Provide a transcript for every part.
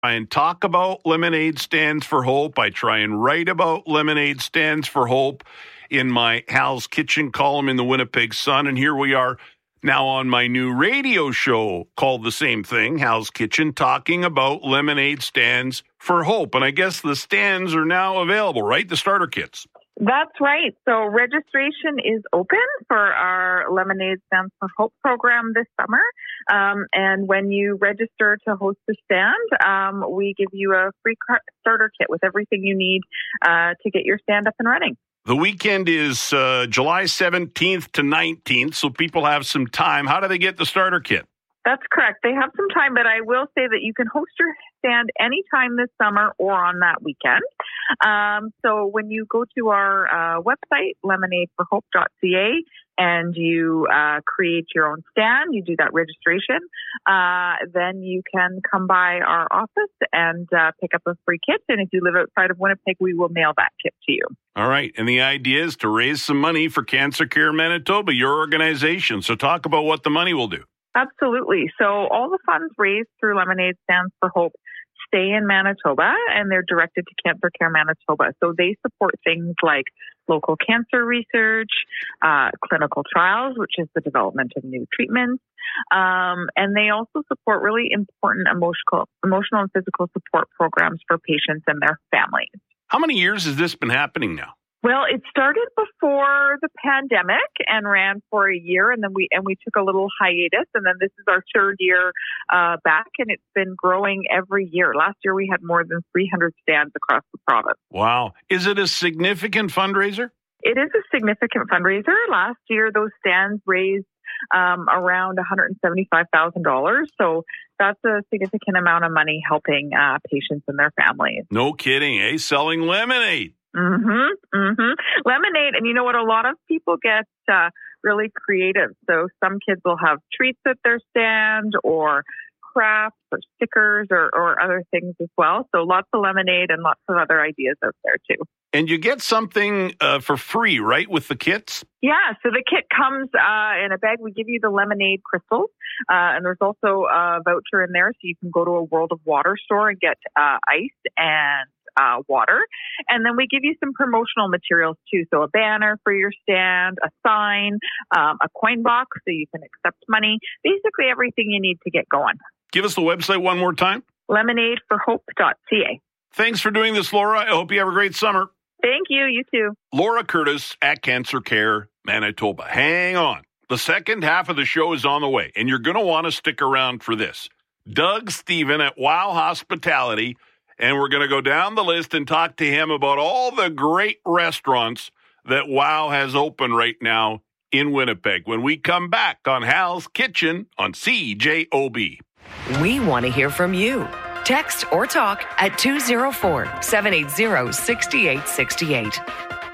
try and talk about Lemonade Stands for Hope. I try and write about Lemonade Stands for Hope in my Hal's Kitchen column in the Winnipeg Sun. And here we are now on my new radio show called the same thing, Hal's Kitchen, talking about Lemonade Stands for Hope. And I guess the stands are now available, right? The starter kits. That's right. So registration is open for our Lemonade Stands for Hope program this summer. And when you register to host the stand, we give you a free starter kit with everything you need to get your stand up and running. The weekend is July 17th to 19th, so people have some time. How do they get the starter kit? That's correct. They have some time, but I will say that you can host your stand anytime this summer or on that weekend. So when you go to our website, lemonadeforhope.ca, and you create your own stand, you do that registration, then you can come by our office and pick up a free kit. And if you live outside of Winnipeg, we will mail that kit to you. All right. And the idea is to raise some money for Cancer Care Manitoba, your organization. So talk about what the money will do. Absolutely. So all the funds raised through Lemonade Stands for Hope stay in Manitoba, and they're directed to Cancer Care Manitoba. So they support things like local cancer research, clinical trials, which is the development of new treatments, and they also support really important emotional and physical support programs for patients and their families. How many years has this been happening now? Well, it started before the pandemic and ran for a year, and then we took a little hiatus, and then this is our third year back, and it's been growing every year. Last year, we had more than 300 stands across the province. Wow. Is it a significant fundraiser? It is a significant fundraiser. Last year, those stands raised around $175,000. So that's a significant amount of money helping patients and their families. No kidding, eh? Selling lemonade. Lemonade. And you know what? A lot of people get really creative. So some kids will have treats at their stand or crafts or stickers or other things as well. So lots of lemonade and lots of other ideas out there too. And you get something for free, right, with the kits? Yeah, so the kit comes in a bag. We give you the lemonade crystals, and there's also a voucher in there, so you can go to a World of Water store and get ice and water. And then we give you some promotional materials too. So a banner for your stand, a sign, a coin box so you can accept money, basically everything you need to get going. Give us the website one more time. lemonadeforhope.ca. Thanks for doing this, Laura. I hope you have a great summer. Thank you. You too. Laura Curtis at Cancer Care Manitoba. Hang on. The second half of the show is on the way, and you're going to want to stick around for this. Doug Steven at Wow Hospitality, and we're going to go down the list and talk to him about all the great restaurants that Wow has open right now in Winnipeg when we come back on Hal's Kitchen on CJOB. We want to hear from you. Text or talk at 204-780-6868.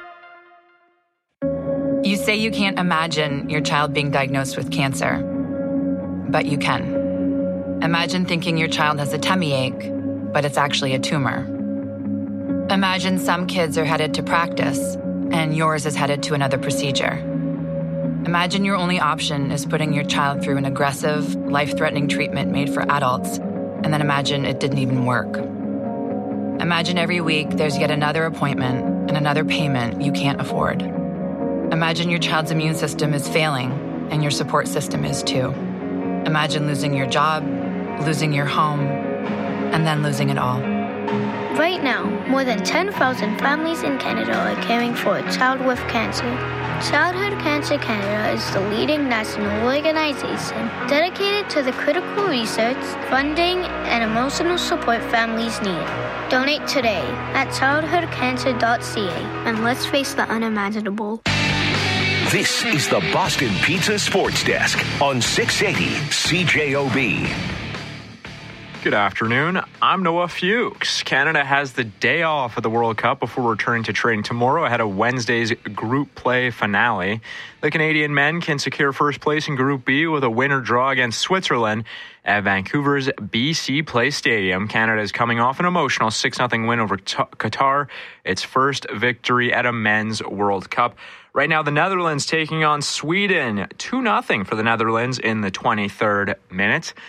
You say you can't imagine your child being diagnosed with cancer, but you can. Imagine thinking your child has a tummy ache, but it's actually a tumor. Imagine some kids are headed to practice, and yours is headed to another procedure. Imagine your only option is putting your child through an aggressive, life-threatening treatment made for adults, and then imagine it didn't even work. Imagine every week there's yet another appointment and another payment you can't afford. Imagine your child's immune system is failing, and your support system is too. Imagine losing your job, losing your home, and then losing it all. Right now, more than 10,000 families in Canada are caring for a child with cancer. Childhood Cancer Canada is the leading national organization dedicated to the critical research, funding, and emotional support families need. Donate today at childhoodcancer.ca, and let's face the unimaginable. This is the Boston Pizza Sports Desk on 680 CJOB. Good afternoon. I'm Noah Fuchs. Canada has the day off of the World Cup before returning to training tomorrow ahead of Wednesday's group play finale. The Canadian men can secure first place in Group B with a winner draw against Switzerland at Vancouver's BC Place Stadium. Canada is coming off an emotional 6-0 win over Qatar, its first victory at a men's World Cup. Right now, the Netherlands taking on Sweden. 2-0 for the Netherlands in the 23rd minute.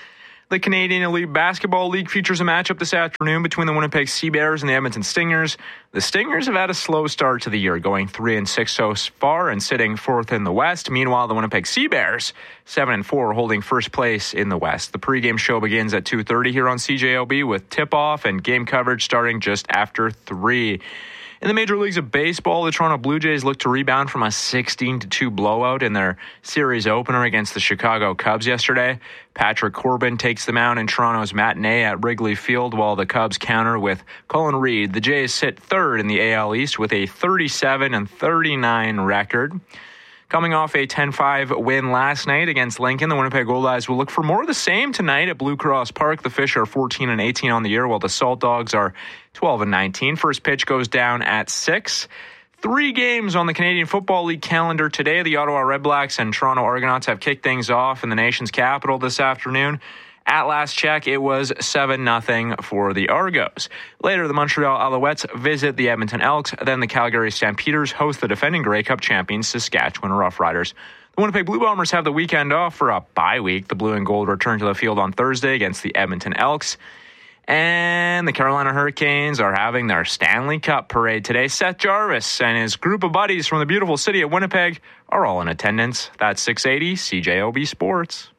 The Canadian Elite Basketball League features a matchup this afternoon between the Winnipeg Sea Bears and the Edmonton Stingers. The Stingers have had a slow start to the year, going 3-6 so far and sitting fourth in the West. Meanwhile, the Winnipeg Sea Bears, 7-4, holding first place in the West. The pregame show begins at 2:30 here on CJOB with tip-off and game coverage starting just after 3. In the major leagues of baseball, the Toronto Blue Jays look to rebound from a 16-2 blowout in their series opener against the Chicago Cubs yesterday. Patrick Corbin takes the mound in Toronto's matinee at Wrigley Field while the Cubs counter with Colin Reed. The Jays sit third in the AL East with a 37-39 record. Coming off a 10-5 win last night against Lincoln, the Winnipeg Goldeyes will look for more of the same tonight at Blue Cross Park. The Fish are 14-18 on the year, while the Salt Dogs are 12-19. First pitch goes down at 6. 3 games on the Canadian Football League calendar today. The Ottawa Redblacks and Toronto Argonauts have kicked things off in the nation's capital this afternoon. At last check, it was 7-0 for the Argos. Later, the Montreal Alouettes visit the Edmonton Elks. Then the Calgary Stampeders host the defending Grey Cup champions Saskatchewan Roughriders. The Winnipeg Blue Bombers have the weekend off for a bye week. The Blue and Gold return to the field on Thursday against the Edmonton Elks. And the Carolina Hurricanes are having their Stanley Cup parade today. Seth Jarvis and his group of buddies from the beautiful city of Winnipeg are all in attendance. That's 680 CJOB Sports.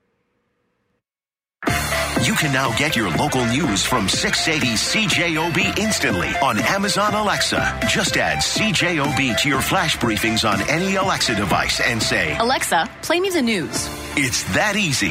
You can now get your local news from 680 CJOB instantly on Amazon Alexa. Just add CJOB to your flash briefings on any Alexa device and say, Alexa, play me the news. It's that easy.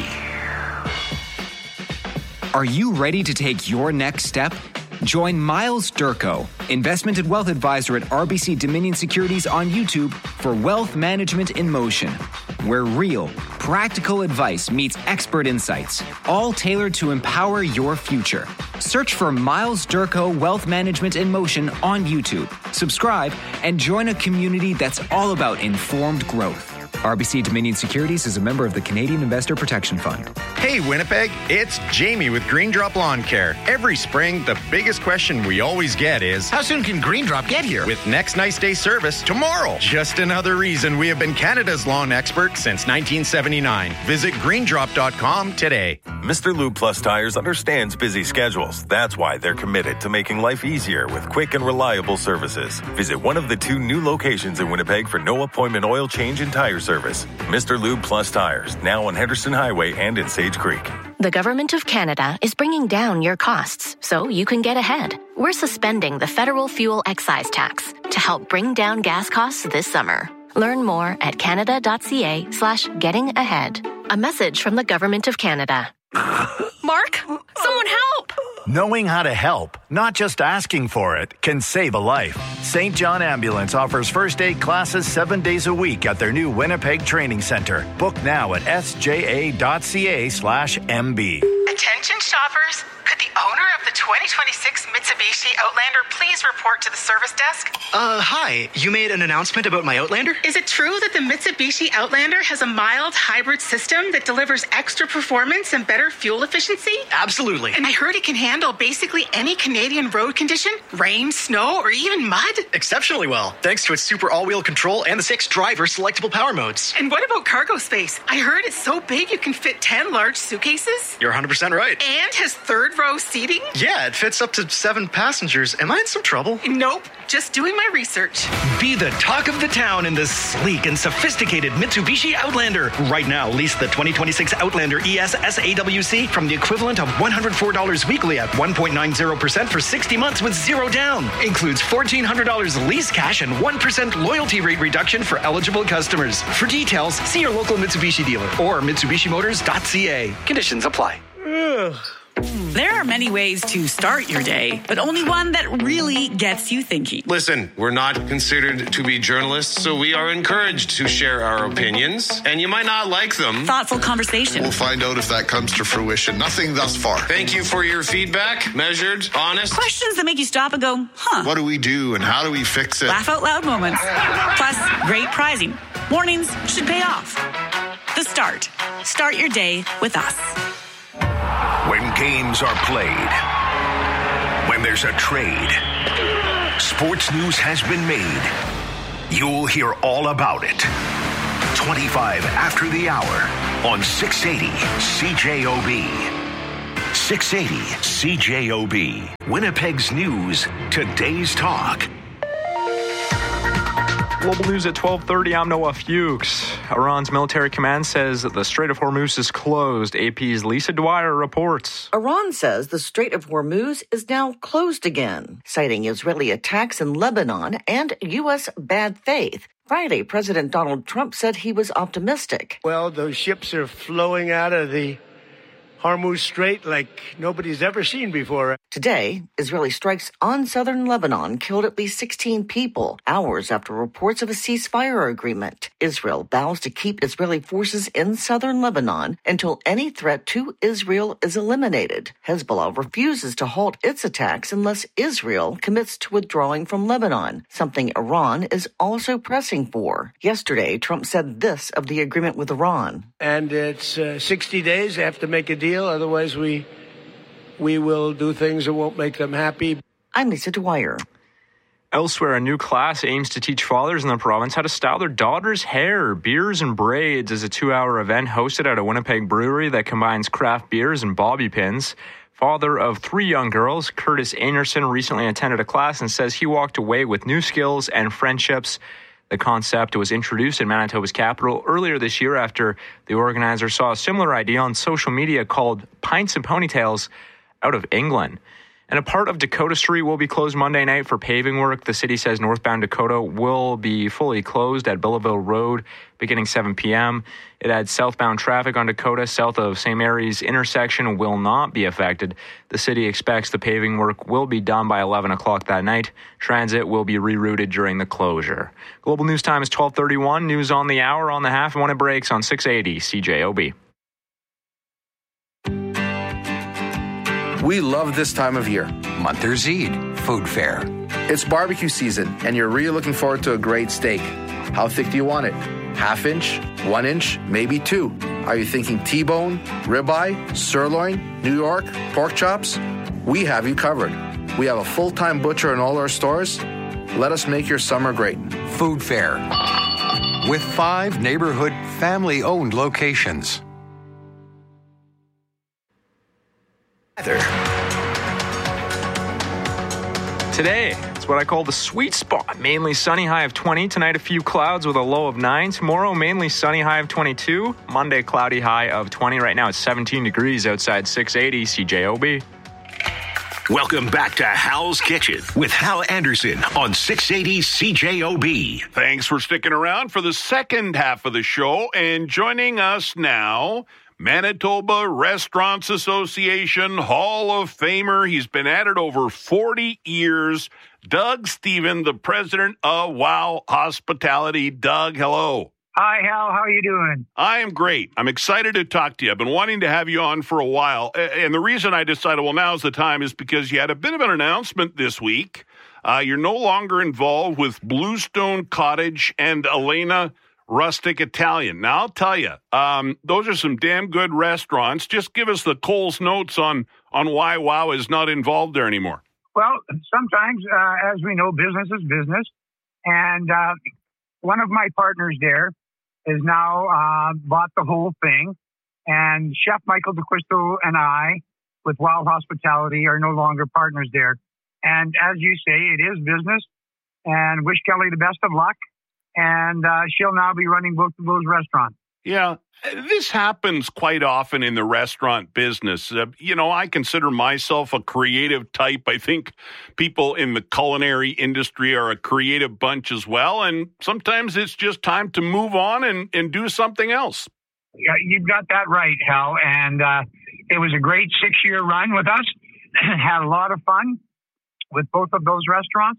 Are you ready to take your next step? Join Miles Durko, investment and wealth advisor at RBC Dominion Securities on YouTube for Wealth Management in Motion, where real, practical advice meets expert insights, all tailored to empower your future. Search for Miles Durko Wealth Management in Motion on YouTube. Subscribe and join a community that's all about informed growth. RBC Dominion Securities is a member of the Canadian Investor Protection Fund. Hey Winnipeg, it's Jamie with Green Drop Lawn Care. Every spring, the biggest question we always get is, how soon can Green Drop get here? With next nice day service tomorrow. Just another reason we have been Canada's lawn expert since 1979. Visit greendrop.com today. Mr. Lube Plus Tires understands busy schedules. That's why they're committed to making life easier with quick and reliable services. Visit one of the 2 new locations in Winnipeg for no appointment oil change and tire service. Mr. Lube Plus Tires, now on Henderson Highway and in Sage Creek. The Government of Canada is bringing down your costs so you can get ahead. We're suspending the federal fuel excise tax to help bring down gas costs this summer. Learn more at canada.ca/getting-ahead. A message from the Government of Canada. Mark, someone help! Knowing how to help, not just asking for it, can save a life. St. John Ambulance offers first aid classes 7 days a week at their new Winnipeg Training Center. Book now at sja.ca/MB. Attention shoppers, could the owner of the 2026 Mitsubishi Outlander please report to the service desk? Hi. You made an announcement about my Outlander? Is it true that the Mitsubishi Outlander has a mild hybrid system that delivers extra performance and better fuel efficiency? Absolutely. And I heard it can handle basically any Canadian road condition, rain, snow, or even mud? Exceptionally well, thanks to its super all-wheel control and the 6 driver selectable power modes. And what about cargo space? I heard it's so big you can fit 10 large suitcases? You're 100% right. And has 3rd row seating? Yeah, it fits up to 7 passengers. Am I in some trouble? Nope, just doing my research. Be the talk of the town in this sleek and sophisticated Mitsubishi Outlander. Right now, lease the 2026 Outlander ES SAWC from the equivalent of $104 weekly at 1.90% for 60 months with 0 down. Includes $1,400 lease cash and 1% loyalty rate reduction for eligible customers. For details, see your local Mitsubishi dealer or MitsubishiMotors.ca. Conditions apply. There are many ways to start your day, but only one that really gets you thinking. Listen, we're not considered to be journalists, so we are encouraged to share our opinions, and you might not like them. Thoughtful conversation. We'll find out if that comes to fruition. Nothing thus far. Thank you for your feedback. Measured, honest. Questions that make you stop and go, huh? What do we do and how do we fix it? Laugh out loud moments. Plus, great prizing. Mornings should pay off. The Start. Start your day with us. When games are played, when there's a trade, sports news has been made. You'll hear all about it. 25 after the hour on 680 CJOB. 680 CJOB. Winnipeg's news, today's talk. Global news at 12:30. I'm Noah Fuchs. Iran's military command says the Strait of Hormuz is closed. AP's Lisa Dwyer reports. Iran says the Strait of Hormuz is now closed again, citing Israeli attacks in Lebanon and U.S. bad faith. Friday, President Donald Trump said he was optimistic. Well, those ships are flowing out of the Hormuz Strait like nobody's ever seen before. Today, Israeli strikes on southern Lebanon killed at least 16 people, hours after reports of a ceasefire agreement. Israel vows to keep Israeli forces in southern Lebanon until any threat to Israel is eliminated. Hezbollah refuses to halt its attacks unless Israel commits to withdrawing from Lebanon, something Iran is also pressing for. Yesterday, Trump said this of the agreement with Iran. And it's 60 days. They have to make a deal. Otherwise, we will do things that won't make them happy. I'm Lisa Dwyer. Elsewhere, a new class aims to teach fathers in the province how to style their daughters' hair. Beers and Braids is a 2-hour event hosted at a Winnipeg brewery that combines craft beers and bobby pins. Father of 3 young girls, Curtis Anderson, recently attended a class and says he walked away with new skills and friendships. The concept was introduced in Manitoba's capital earlier this year after the organizer saw a similar idea on social media called Pints and Ponytails out of England. And a part of Dakota Street will be closed Monday night for paving work. The city says northbound Dakota will be fully closed at Belleville Road beginning 7 p.m. It adds southbound traffic on Dakota south of St. Mary's intersection will not be affected. The city expects the paving work will be done by 11 o'clock that night. Transit will be rerouted during the closure. Global news time is 12:31. News on the hour, on the half, and when it breaks on 680 CJOB. We love this time of year. Monthers Eid, food fair. It's barbecue season, and you're really looking forward to a great steak. How thick do you want it? 1/2 inch, 1 inch, maybe 2. Are you thinking T-bone, ribeye, sirloin, New York, pork chops? We have you covered. We have a full-time butcher in all our stores. Let us make your summer great. Food fair. With 5 neighborhood family-owned locations. Today, it's what I call the sweet spot. Mainly sunny, high of 20. Tonight, a few clouds with a low of 9. Tomorrow, mainly sunny, high of 22. Monday, cloudy, high of 20. Right now, it's 17 degrees outside 680 CJOB. Welcome back to Hal's Kitchen with Hal Anderson on 680 CJOB. Thanks for sticking around for the second half of the show. And joining us now, Manitoba Restaurants Association Hall of Famer. He's been at it over 40 years. Doug Steven, the president of WOW Hospitality. Doug, hello. Hi, Hal. How are you doing? I am great. I'm excited to talk to you. I've been wanting to have you on for a while. And the reason I decided, well, now's the time is because you had a bit of an announcement this week. You're no longer involved with Bluestone Cottage and Elena Rustic Italian. Now, I'll tell you, those are some damn good restaurants. Just give us the Coles notes on why WOW is not involved there anymore. Well, sometimes, as we know, business is business. And one of my partners there is now bought the whole thing. And Chef Michael DeQuisto and I, with WOW Hospitality, are no longer partners there. And as you say, it is business. And wish Kelly the best of luck. And she'll now be running both of those restaurants. Yeah, this happens quite often in the restaurant business. I consider myself a creative type. I think people in the culinary industry are a creative bunch as well. And sometimes it's just time to move on and do something else. Yeah, you've got that right, Hal. And it was a great 6-year run with us. Had a lot of fun with both of those restaurants.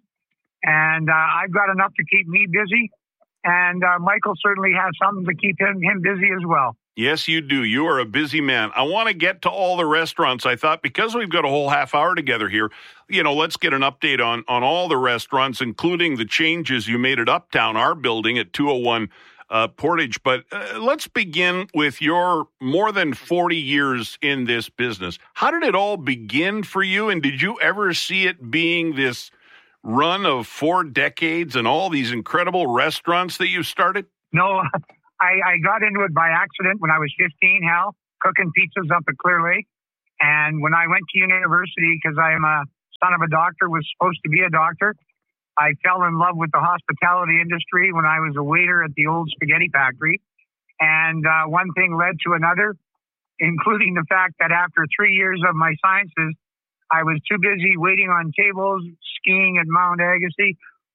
And I've got enough to keep me busy. And Michael certainly has something to keep him busy as well. Yes, you do. You are a busy man. I want to get to all the restaurants. I thought because we've got a whole half hour together here, let's get an update on all the restaurants, including the changes you made at Uptown, our building at 201 Portage. But let's begin with your more than 40 years in this business. How did it all begin for you? And did you ever see it being this run of 4 decades and all these incredible restaurants that you've started? No, I got into it by accident when I was 15, Hal, cooking pizzas up at Clear Lake. And when I went to university, because I am a son of a doctor, was supposed to be a doctor, I fell in love with the hospitality industry when I was a waiter at the old spaghetti factory. And one thing led to another, including the fact that after 3 years of my sciences, I was too busy waiting on tables, skiing at Mount Agassiz.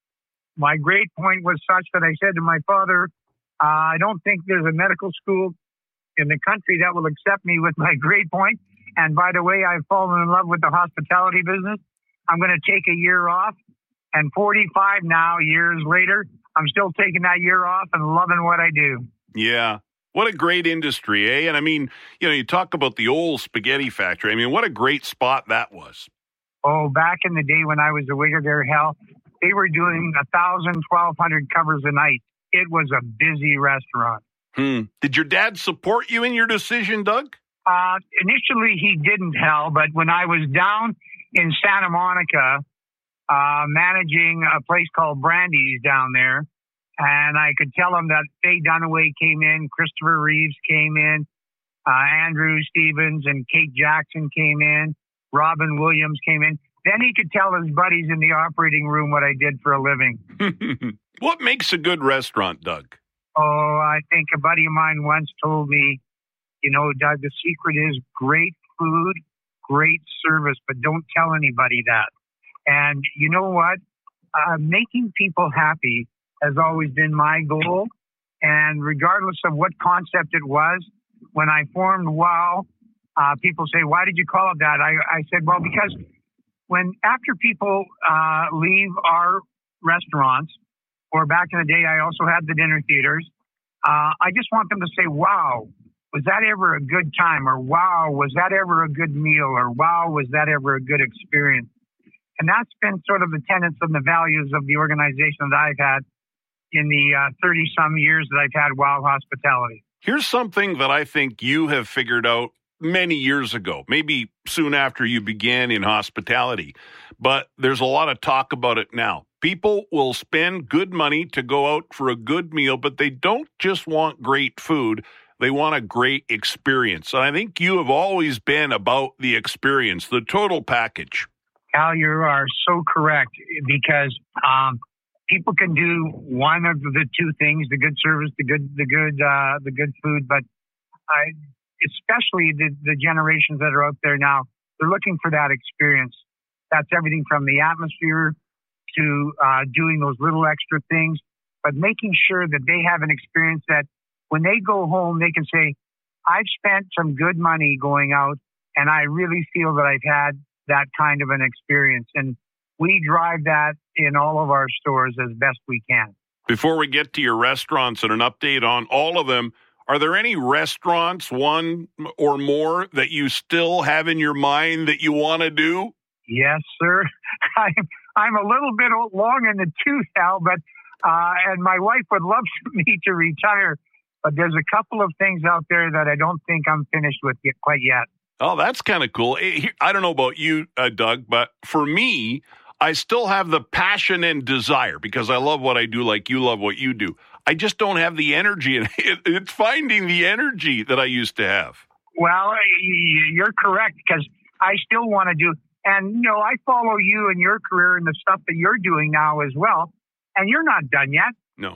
My grade point was such that I said to my father, I don't think there's a medical school in the country that will accept me with my grade point. And by the way, I've fallen in love with the hospitality business. I'm going to take a year off. And 45 now, years later, I'm still taking that year off and loving what I do. Yeah. What a great industry, eh? And I mean, you talk about the old spaghetti factory. I mean, what a great spot that was. Oh, back in the day when I was a waiter there, hell, they were doing 1,000, 1,200 covers a night. It was a busy restaurant. Did your dad support you in your decision, Doug? Initially, he didn't, hell, but when I was down in Santa Monica, managing a place called Brandy's down there, and I could tell him that Faye Dunaway came in, Christopher Reeves came in, Andrew Stevens and Kate Jackson came in, Robin Williams came in. Then he could tell his buddies in the operating room what I did for a living. What makes a good restaurant, Doug? Oh, I think a buddy of mine once told me, Doug, the secret is great food, great service, but don't tell anybody that. And you know what? Making people happy has always been my goal. And regardless of what concept it was, when I formed WOW, people say, why did you call it that? I said, well, because after people leave our restaurants, or back in the day, I also had the dinner theaters, I just want them to say, wow, was that ever a good time? Or wow, was that ever a good meal? Or wow, was that ever a good experience? And that's been sort of the tenets and the values of the organization that I've had in the 30-some years that I've had WOW Hospitality. Here's something that I think you have figured out many years ago, maybe soon after you began in hospitality, but there's a lot of talk about it now. People will spend good money to go out for a good meal, but they don't just want great food. They want a great experience. And I think you have always been about the experience, the total package. Al, you are so correct, because people can do one of the two things: the good service, the good food. But especially the generations that are out there now, they're looking for that experience. That's everything from the atmosphere to doing those little extra things, but making sure that they have an experience that when they go home, they can say, I've spent some good money going out, and I really feel that I've had that kind of an experience. And we drive that in all of our stores as best we can. Before we get to your restaurants and an update on all of them, are there any restaurants, one or more, that you still have in your mind that you want to do? Yes, sir. I'm a little bit long in the tooth now, but and my wife would love me to retire. But there's a couple of things out there that I don't think I'm finished with quite yet. Oh, that's kind of cool. I don't know about you, Doug, but for me, I still have the passion and desire because I love what I do like you love what you do. I just don't have the energy, and it's finding the energy that I used to have. Well, you're correct, because I still want to do, and I follow you and your career and the stuff that you're doing now as well, and you're not done yet.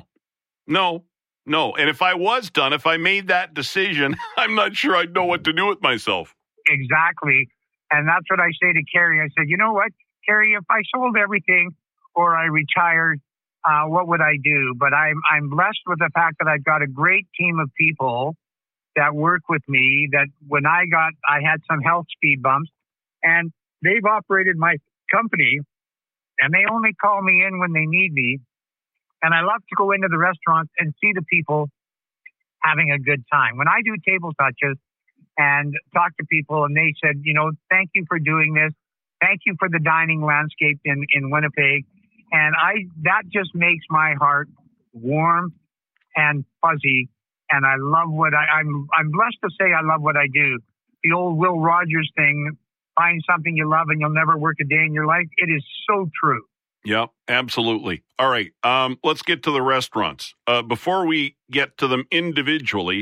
No. And if I was done, if I made that decision, I'm not sure I'd know what to do with myself. Exactly. And that's what I say to Carrie. I said, you know what, Carrie, if I sold everything or I retired, what would I do? But I'm blessed with the fact that I've got a great team of people that work with me, that when I had some health speed bumps, and they've operated my company, and they only call me in when they need me. And I love to go into the restaurants and see the people having a good time. When I do table touches and talk to people, and they said, thank you for doing this. Thank you for the dining landscape in Winnipeg. And that just makes my heart warm and fuzzy. And I love I'm blessed to say I love what I do. The old Will Rogers thing, find something you love and you'll never work a day in your life. It is so true. Yep, absolutely. All right, let's get to the restaurants. Before we get to them individually,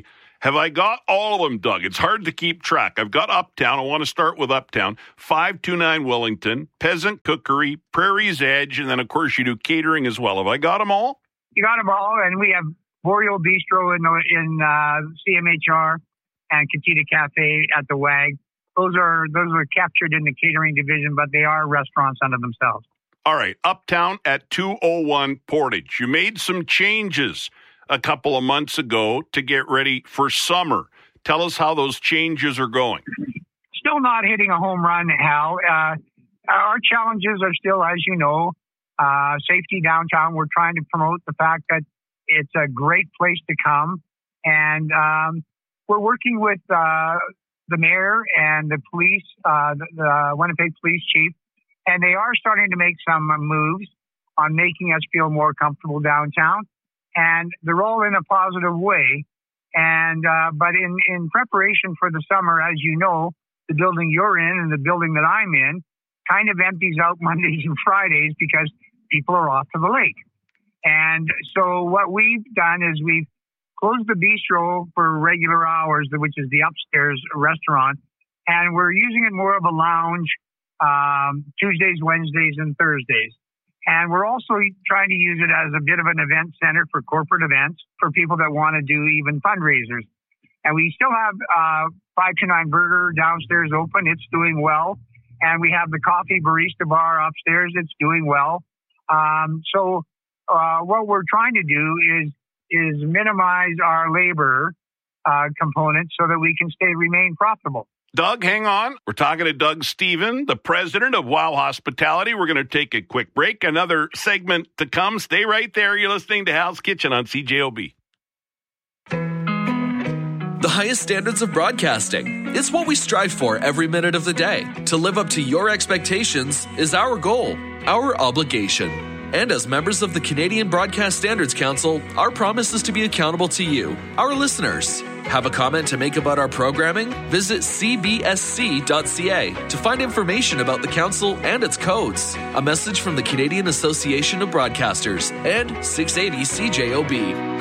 Have I got all of them, Doug? It's hard to keep track. I've got Uptown. I want to start with Uptown. 529 Wellington, Peasant Cookery, Prairie's Edge, and then, of course, you do catering as well. Have I got them all? You got them all, and we have Boreal Bistro in CMHR and Catita Cafe at the WAG. Those are captured in the catering division, but they are restaurants unto themselves. All right, Uptown at 201 Portage. You made some changes a couple of months ago to get ready for summer. Tell us how those changes are going. Still not hitting a home run, Hal. Our challenges are still, as you know, safety downtown. We're trying to promote the fact that it's a great place to come. And we're working with the mayor and the police, the Winnipeg Police Chief, and they are starting to make some moves on making us feel more comfortable downtown. And they're all in a positive way. And but in preparation for the summer, as you know, the building you're in and the building that I'm in kind of empties out Mondays and Fridays because people are off to the lake. And so what we've done is we've closed the bistro for regular hours, which is the upstairs restaurant, and we're using it more of a lounge Tuesdays, Wednesdays, and Thursdays. And we're also trying to use it as a bit of an event center for corporate events for people that want to do even fundraisers. And we still have 529 Burger downstairs open. It's doing well. And we have the coffee barista bar upstairs. It's doing well. So what we're trying to do is minimize our labor component so that we can remain profitable. Doug, hang on. We're talking to Doug Stephen, the president of WOW Hospitality. We're going to take a quick break. Another segment to come. Stay right there. You're listening to Hal's Kitchen on CJOB. The highest standards of broadcasting. It's what we strive for every minute of the day. To live up to your expectations is our goal, our obligation. And as members of the Canadian Broadcast Standards Council, our promise is to be accountable to you, our listeners. Have a comment to make about our programming? Visit cbsc.ca to find information about the council and its codes. A message from the Canadian Association of Broadcasters and 680 CJOB.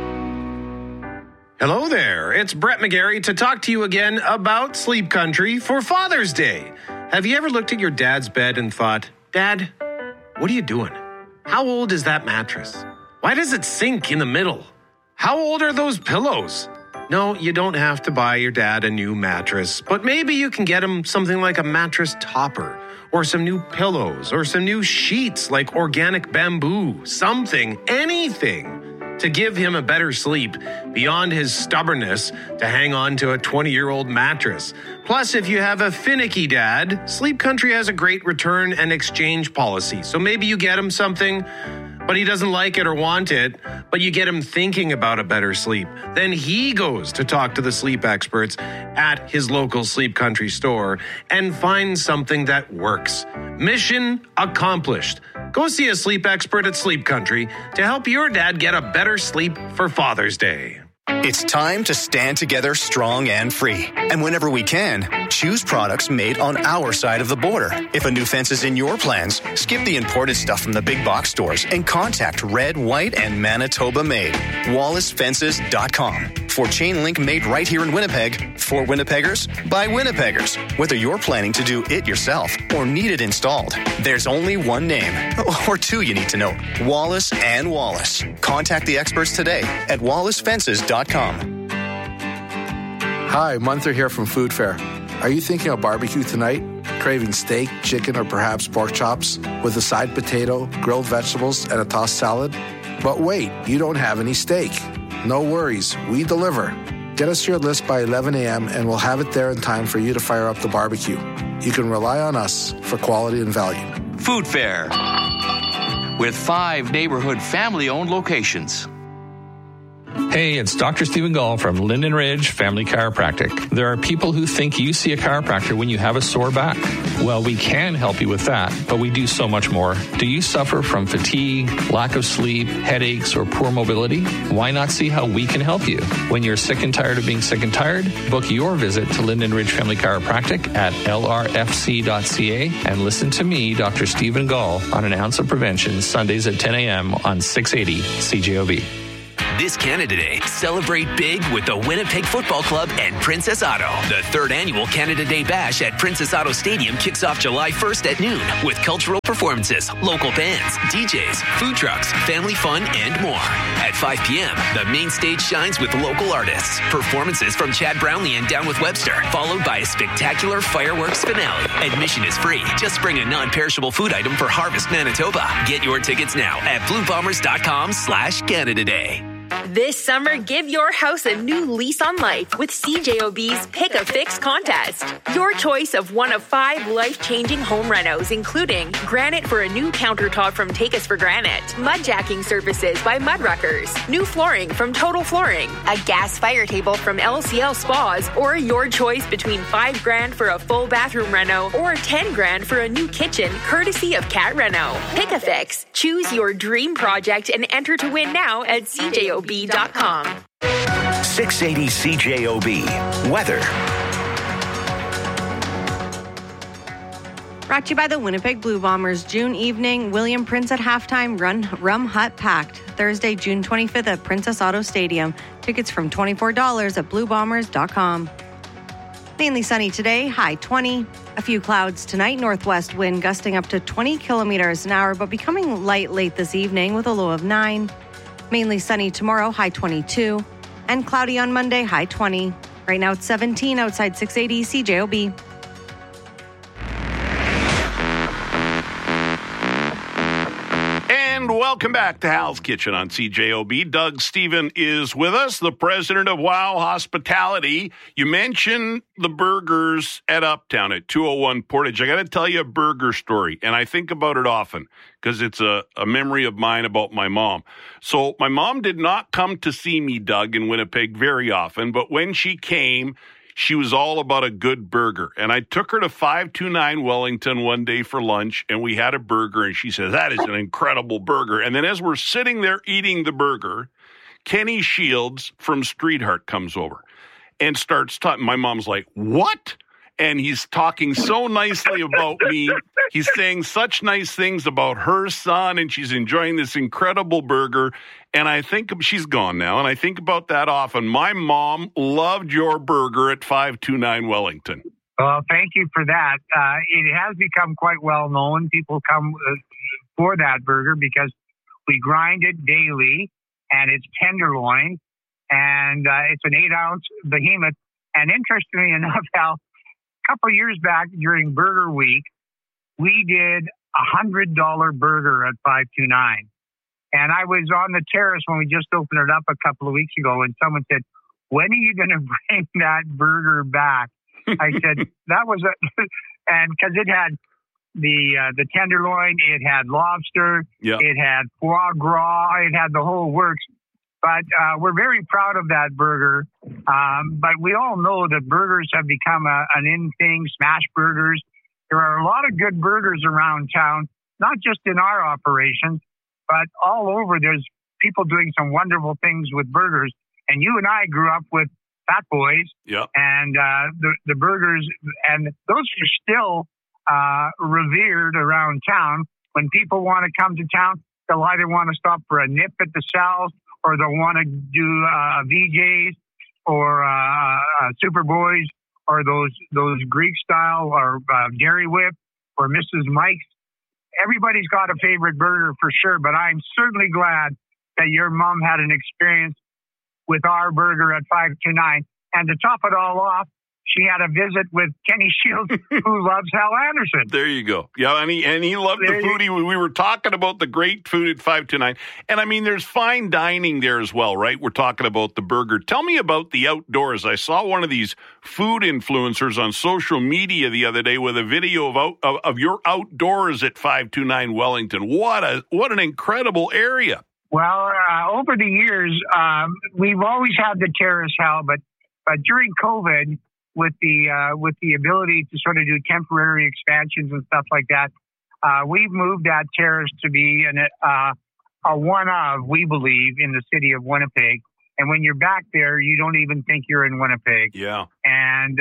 Hello there, it's Brett McGarry to talk to you again about Sleep Country for Father's Day. Have you ever looked at your dad's bed and thought, Dad, what are you doing? How old is that mattress? Why does it sink in the middle? How old are those pillows? No, you don't have to buy your dad a new mattress, but maybe you can get him something like a mattress topper, or some new pillows, or some new sheets like organic bamboo, something, anything to give him a better sleep beyond his stubbornness to hang on to a 20-year-old mattress. Plus, if you have a finicky dad, Sleep Country has a great return and exchange policy. So maybe you get him something, but he doesn't like it or want it, but you get him thinking about a better sleep. Then he goes to talk to the sleep experts at his local Sleep Country store and finds something that works. Mission accomplished. Go see a sleep expert at Sleep Country to help your dad get a better sleep for Father's Day. It's time to stand together strong and free. And whenever we can, choose products made on our side of the border. If a new fence is in your plans, skip the imported stuff from the big box stores and contact Red, White, and Manitoba Made. WallaceFences.com. For chain link made right here in Winnipeg, for Winnipeggers, by Winnipeggers. Whether you're planning to do it yourself or need it installed, there's only one name, or two you need to know, Wallace and Wallace. Contact the experts today at WallaceFences.com. Hi, Munther here from Food Fair. Are you thinking of barbecue tonight? Craving steak, chicken, or perhaps pork chops with a side potato, grilled vegetables, and a tossed salad? But wait, you don't have any steak. No worries, we deliver. Get us your list by 11 a.m. and we'll have it there in time for you to fire up the barbecue. You can rely on us for quality and value. Food Fair, with 5 neighborhood family-owned locations. Hey, it's Dr. Stephen Gall from Linden Ridge Family Chiropractic. There are people who think you see a chiropractor when you have a sore back. Well, we can help you with that, but we do so much more. Do you suffer from fatigue, lack of sleep, headaches, or poor mobility? Why not see how we can help you? When you're sick and tired of being sick and tired, book your visit to Linden Ridge Family Chiropractic at lrfc.ca and listen to me, Dr. Stephen Gall, on An Ounce of Prevention, Sundays at 10 a.m. on 680 CJOB. This Canada Day, celebrate big with the Winnipeg Football Club and Princess Auto. The third annual Canada Day Bash at Princess Auto Stadium kicks off July 1st at noon with cultural performances, local bands, DJs, food trucks, family fun, and more. At 5 p.m., the main stage shines with local artists. Performances from Chad Brownlee and Down with Webster, followed by a spectacular fireworks finale. Admission is free. Just bring a non-perishable food item for Harvest Manitoba. Get your tickets now at bluebombers.com/Canada Day. This summer, give your house a new lease on life with CJOB's Pick a Fix contest. Your choice of one of 5 life-changing home renos, including granite for a new countertop from Take Us for Granite, mud jacking services by Mudruckers, new flooring from Total Flooring, a gas fire table from LCL Spas, or your choice between $5,000 for a full bathroom reno or $10,000 for a new kitchen, courtesy of Cat Reno. Pick a Fix. Choose your dream project and enter to win now at CJOB.com. 680 CJOB. Weather. Brought to you by the Winnipeg Blue Bombers. June evening, William Prince at halftime, Rum Hut packed. Thursday, June 25th at Princess Auto Stadium. Tickets from $24 at bluebombers.com. Mainly sunny today, high 20. A few clouds tonight, northwest wind gusting up to 20 kilometers an hour, but becoming light late this evening with a low of 9. Mainly sunny tomorrow, high 22. And cloudy on Monday, high 20. Right now it's 17 outside 680 CJOB. And welcome back to Hal's Kitchen on CJOB. Doug Steven is with us, the president of Wow Hospitality. You mentioned the burgers at Uptown at 201 Portage. I got to tell you a burger story, and I think about it often because it's a memory of mine about my mom. So my mom did not come to see me, Doug, in Winnipeg very often, but when she came, she was all about a good burger. And I took her to 529 Wellington one day for lunch, and we had a burger, and she said, that is an incredible burger. And then as we're sitting there eating the burger, Kenny Shields from Street Heart comes over and starts talking. My mom's like, what? And he's talking so nicely about me. He's saying such nice things about her son, and she's enjoying this incredible burger. And I think she's gone now, and I think about that often. My mom loved your burger at 529 Wellington. Well, thank you for that. It has become quite well known. People come for that burger because we grind it daily, and it's tenderloin, and it's an 8-ounce behemoth. And interestingly enough, Al, a couple of years back during Burger Week, we did a $100 burger at 529. And I was on the terrace when we just opened it up a couple of weeks ago, and someone said, when are you going to bring that burger back? I said, that was and because it had the tenderloin, it had lobster, it had foie gras, it had the whole works. But we're very proud of that burger. But we all know that burgers have become an in thing, smash burgers. There are a lot of good burgers around town, not just in our operations, but all over. There's people doing some wonderful things with burgers. And you and I grew up with Fat Boys and the burgers, and those are still revered around town. When people want to come to town, they'll either want to stop for a nip at the Sal's, or they'll want to do VJ's or Super Boys, or those Greek style, or Dairy Whip, or Mrs. Mike's. Everybody's got a favorite burger for sure, but I'm certainly glad that your mom had an experience with our burger at 529. And to top it all off, she had a visit with Kenny Shields, who loves Hal Anderson. There you go. Yeah, and he loved the food. We were talking about the great food at 529. And, I mean, there's fine dining there as well, right? We're talking about the burger. Tell me about the outdoors. I saw one of these food influencers on social media the other day with a video of your outdoors at 529 Wellington. What an incredible area. Well, over the years, we've always had the terrace, Hal, but during COVID, with the ability to sort of do temporary expansions and stuff like that, we've moved that terrace to be a one of, we believe, in the city of Winnipeg. And when you're back there, you don't even think you're in Winnipeg. Yeah. And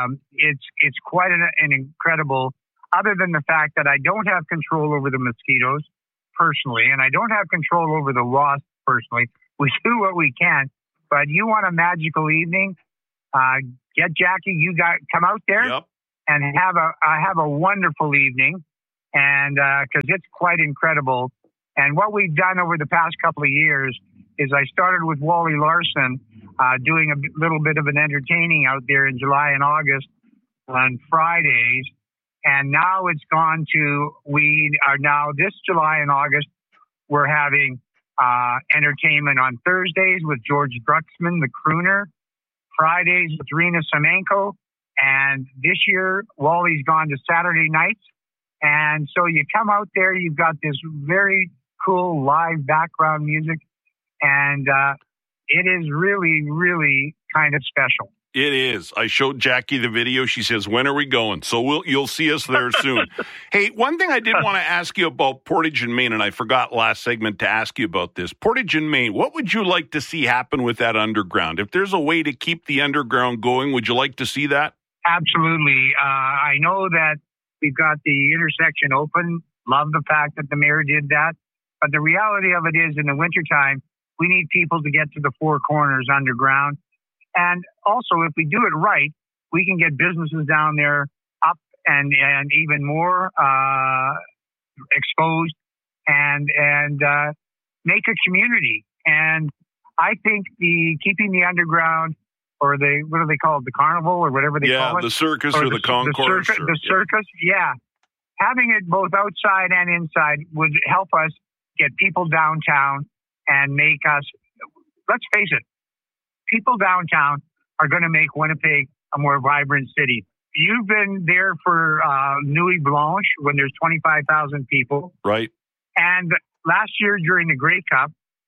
it's quite an incredible, other than the fact that I don't have control over the mosquitoes personally, and I don't have control over the wasps personally, we do what we can. But you want a magical evening, get Jackie, come out there and have a wonderful evening. And because it's quite incredible. And what we've done over the past couple of years is I started with Wally Larson doing a little bit of an entertaining out there in July and August on Fridays. And now it's gone to, we are now this July and August, we're having entertainment on Thursdays with George Bruxman, the crooner, Fridays with Rena Semenko. And this year, Wally's gone to Saturday nights. And so you come out there, you've got this very cool live background music. And it is really, really kind of special. It is. I showed Jackie the video. She says, when are we going? So you'll see us there soon. Hey, one thing I did want to ask you about Portage and Main, and I forgot last segment to ask you about this. Portage and Main, what would you like to see happen with that underground? If there's a way to keep the underground going, would you like to see that? Absolutely. I know that we've got the intersection open. Love the fact that the mayor did that. But the reality of it is, in the wintertime, we need people to get to the Four Corners underground. And also, if we do it right, we can get businesses down there up and even more exposed and make a community. And I think keeping the underground, or what do they call it, the carnival or whatever they call it? Yeah, the circus or the concourse. The circus, yeah. Having it both outside and inside would help us get people downtown and make us, let's face it, people downtown are going to make Winnipeg a more vibrant city. You've been there for Nuit Blanche when there's 25,000 people. Right. And last year during the Grey Cup,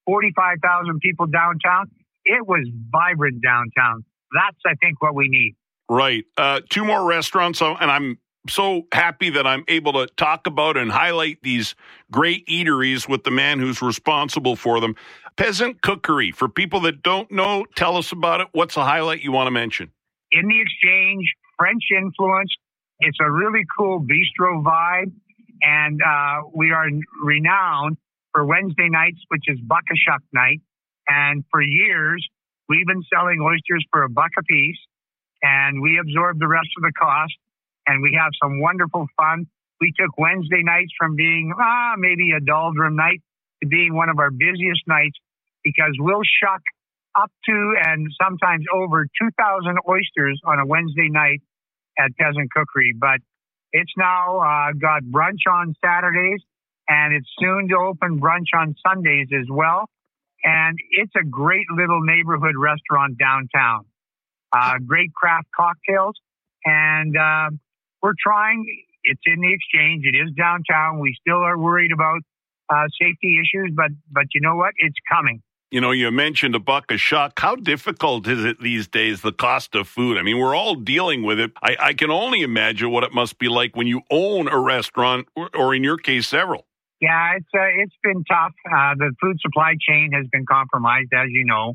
45,000 people downtown. It was vibrant downtown. That's, I think, what we need. Right. Two more restaurants, and I'm so happy that I'm able to talk about and highlight these great eateries with the man who's responsible for them. Peasant Cookery. For people that don't know, tell us about it. What's a highlight you want to mention? In the Exchange, French influence. It's a really cool bistro vibe. And we are renowned for Wednesday nights, which is Buck-a-Shuck night. And for years, we've been selling oysters for $1 a piece. And we absorb the rest of the cost. And we have some wonderful fun. We took Wednesday nights from being maybe a doldrum night to being one of our busiest nights, because we'll shuck up to and sometimes over 2,000 oysters on a Wednesday night at Peasant Cookery. But it's now got brunch on Saturdays, and it's soon to open brunch on Sundays as well. And it's a great little neighborhood restaurant downtown. Great craft cocktails. And we're trying. It's in the Exchange. It is downtown. We still are worried about safety issues, but you know what? It's coming. You know, you mentioned $1 How difficult is it these days, the cost of food? I mean, we're all dealing with it. I can only imagine what it must be like when you own a restaurant, or in your case, several. Yeah, it's been tough. The food supply chain has been compromised, as you know,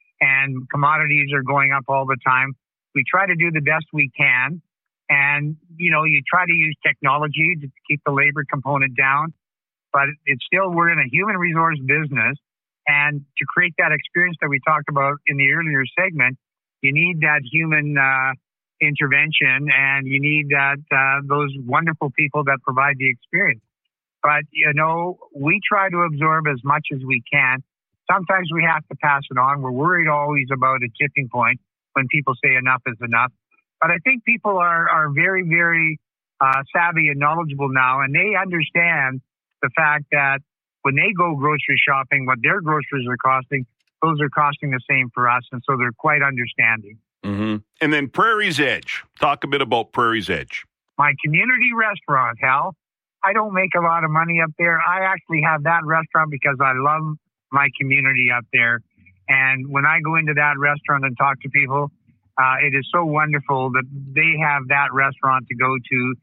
and commodities are going up all the time. We try to do the best we can. And, you know, you try to use technology to keep the labor component down, but it's still, we're in a human resource business. And to create that experience that we talked about in the earlier segment, you need that human intervention, and you need those wonderful people that provide the experience. But, you know, we try to absorb as much as we can. Sometimes we have to pass it on. We're worried always about a tipping point when people say enough is enough. But I think people are very, very savvy and knowledgeable now, and they understand the fact that when they go grocery shopping, what their groceries are costing, those are costing the same for us, and so they're quite understanding. Mm-hmm. And then Prairie's Edge. Talk a bit about Prairie's Edge. My community restaurant, Hal. I don't make a lot of money up there. I actually have that restaurant because I love my community up there. And when I go into that restaurant and talk to people, it is so wonderful that they have that restaurant to go to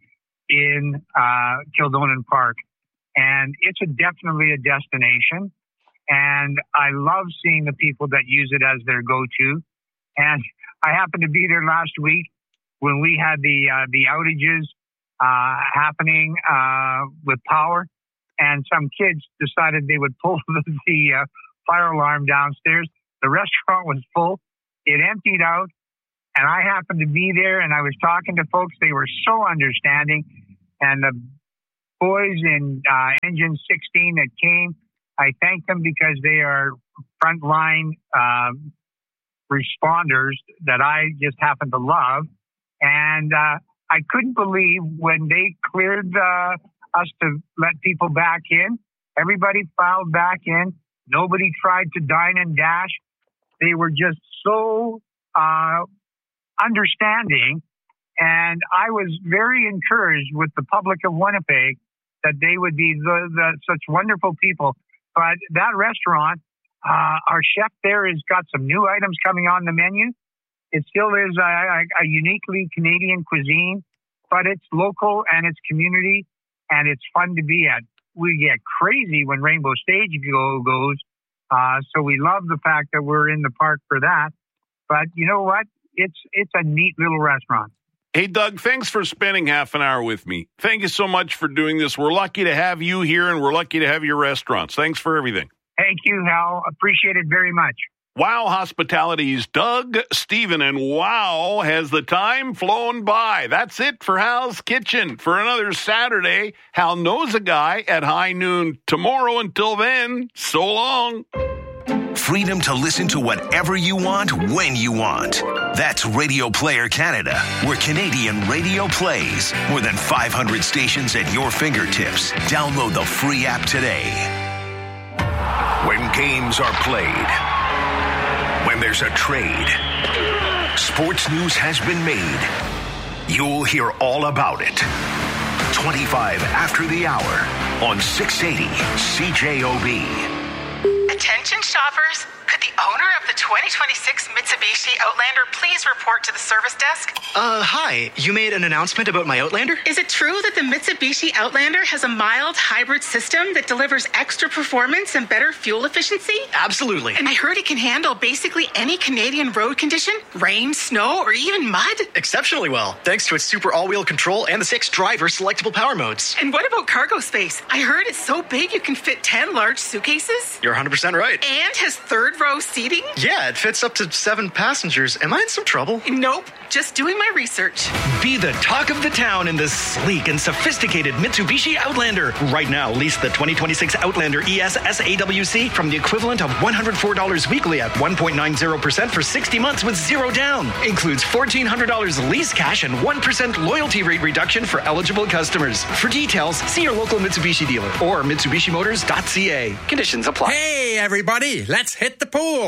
in Kildonan Park. And it's definitely a destination. And I love seeing the people that use it as their go-to. And I happened to be there last week when we had the outages happening with power. And some kids decided they would pull the fire alarm downstairs. The restaurant was full. It emptied out, and I happened to be there, and I was talking to folks. They were so understanding, and the boys in Engine 16 that came, I thank them because they are frontline responders that I just happen to love. And I couldn't believe when they cleared us to let people back in. Everybody filed back in. Nobody tried to dine and dash. They were just so understanding. And I was very encouraged with the public of Winnipeg that they would be such wonderful people. But that restaurant, our chef there has got some new items coming on the menu. It still is a uniquely Canadian cuisine, but it's local and it's community and it's fun to be at. We get crazy when Rainbow Stage goes. So we love the fact that we're in the park for that. But you know what? It's a neat little restaurant. Hey, Doug, thanks for spending half an hour with me. Thank you so much for doing this. We're lucky to have you here, and we're lucky to have your restaurants. Thanks for everything. Thank you, Hal. Appreciate it very much. Wow Hospitality's Doug Steven, and wow, has the time flown by. That's it for Hal's Kitchen for another Saturday. Hal knows a guy at high noon tomorrow. Until then, so long. Freedom to listen to whatever you want, when you want. That's Radio Player Canada, where Canadian radio plays. More than 500 stations at your fingertips. Download the free app today. When games are played, when there's a trade, sports news has been made. You'll hear all about it. 25 after the hour on 680 CJOB. Attention shoppers, could the owner of the 2026 Mitsubishi Outlander please report to the service desk? Hi. You made an announcement about my Outlander? Is it true that the Mitsubishi Outlander has a mild hybrid system that delivers extra performance and better fuel efficiency? Absolutely. And I heard it can handle basically any Canadian road condition, rain, snow, or even mud? Exceptionally well, thanks to its super all-wheel control and the 6 driver selectable power modes. And what about cargo space? I heard it's so big you can fit 10 large suitcases? You're 100% right. And has third row seating? Yeah, it fits up to 7 passengers. Am I in some trouble? Nope, just doing my research. Be the talk of the town in this sleek and sophisticated Mitsubishi Outlander. Right now, lease the 2026 Outlander ES SAWC from the equivalent of $104 weekly at 1.90% for 60 months with zero down. Includes $1,400 lease cash and 1% loyalty rate reduction for eligible customers. For details, see your local Mitsubishi dealer or MitsubishiMotors.ca. Conditions apply. Hey, everybody, let's hit the pool.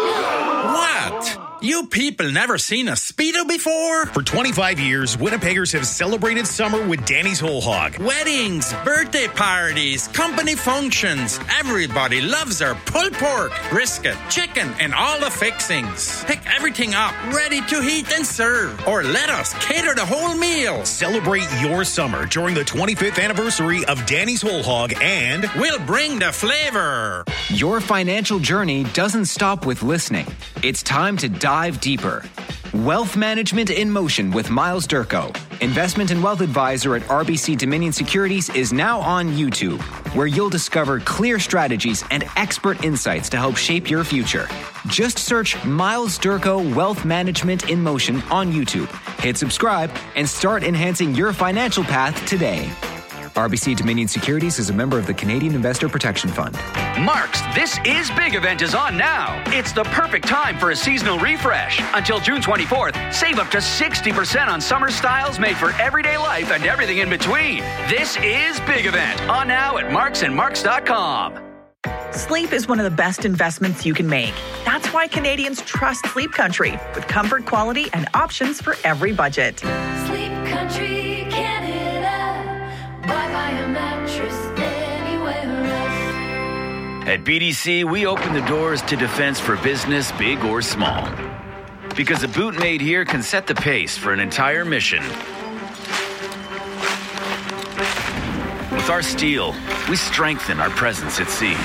What? You people never seen a Speedo before? For 25 years, Winnipeggers have celebrated summer with Danny's Whole Hog. Weddings, birthday parties, company functions. Everybody loves our pulled pork, brisket, chicken, and all the fixings. Pick everything up, ready to heat and serve. Or let us cater the whole meal. Celebrate your summer during the 25th anniversary of Danny's Whole Hog, and we'll bring the flavor. Your financial journey doesn't stop with listening. It's time to dive deeper. Wealth Management in Motion with Miles Durko, investment and wealth advisor at RBC Dominion Securities, is now on YouTube, where you'll discover clear strategies and expert insights to help shape your future. Just search Miles Durko Wealth Management in Motion on YouTube. Hit subscribe and start enhancing your financial path today. RBC Dominion Securities is a member of the Canadian Investor Protection Fund. Mark's This Is Big event is on now. It's the perfect time for a seasonal refresh. Until June 24th, save up to 60% on summer styles made for everyday life and everything in between. This Is Big event on now at marksandmarks.com. Sleep is one of the best investments you can make. That's why Canadians trust Sleep Country, with comfort, quality, and options for every budget. Sleep Country, Canada. Why buy a mattress anywhere else? At BDC, we open the doors to defense for business, big or small. Because a boot made here can set the pace for an entire mission. With our steel, we strengthen our presence at sea.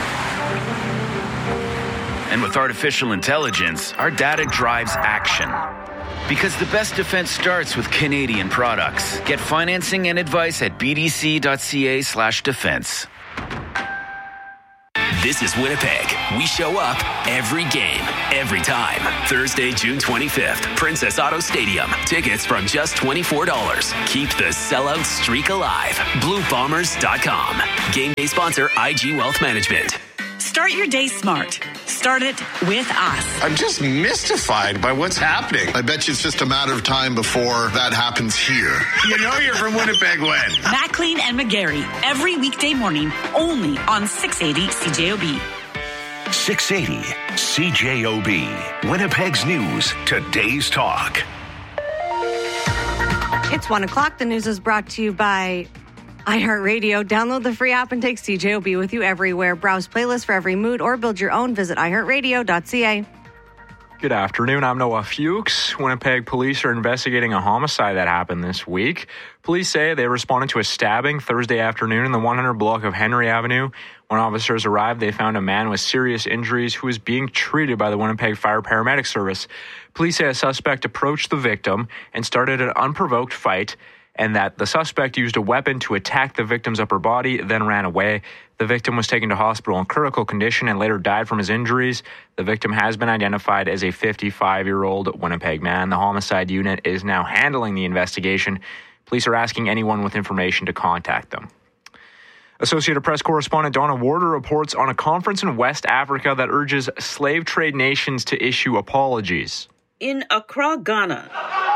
And with artificial intelligence, our data drives action. Because the best defense starts with Canadian products. Get financing and advice at bdc.ca/defense. This is Winnipeg. We show up every game, every time. Thursday, June 25th, Princess Auto Stadium. Tickets from just $24. Keep the sellout streak alive. BlueBombers.com. Game day sponsor IG Wealth Management. Start your day smart. Start it with us. I'm just mystified by what's happening. I bet you it's just a matter of time before that happens here. You know you're from Winnipeg when? Maclean and McGarry, every weekday morning, only on 680 CJOB. 680 CJOB. Winnipeg's news, today's talk. It's 1 o'clock. The news is brought to you by iHeartRadio. Download the free app and take CJOB with you everywhere. Browse playlists for every mood or build your own. Visit iHeartRadio.ca. Good afternoon. I'm Noah Fuchs. Winnipeg police are investigating a homicide that happened this week. Police say they responded to a stabbing Thursday afternoon in the 100 block of Henry Avenue. When officers arrived, they found a man with serious injuries who was being treated by the Winnipeg Fire Paramedic Service. Police say a suspect approached the victim and started an unprovoked fight, and that the suspect used a weapon to attack the victim's upper body, then ran away. The victim was taken to hospital in critical condition and later died from his injuries. The victim has been identified as a 55-year-old Winnipeg man. The homicide unit is now handling the investigation. Police are asking anyone with information to contact them. Associated Press correspondent Donna Warder reports on a conference in West Africa that urges slave trade nations to issue apologies. In Accra, Ghana,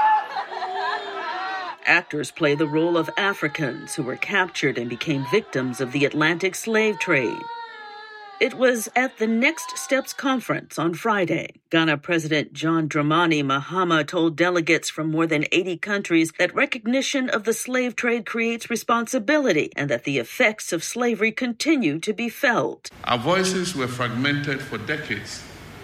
actors play the role of Africans who were captured and became victims of the Atlantic slave trade. It was at the Next Steps conference on Friday. Ghana President John Dramani Mahama told delegates from more than 80 countries that recognition of the slave trade creates responsibility and that the effects of slavery continue to be felt. Our voices were fragmented for decades,